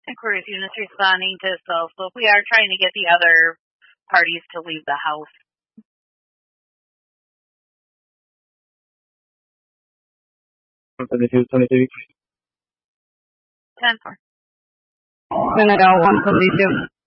Inquiries units responding to cell. So if we are trying to get the other parties to leave the house. Twenty-two, 22. 10-4. Senegal 172.